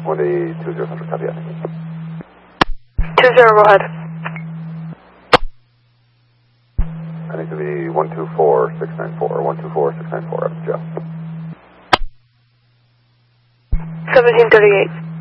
1-820 Central, copy that. 20, go ahead. I think it'll be 124694, 124694, Joe. 1738.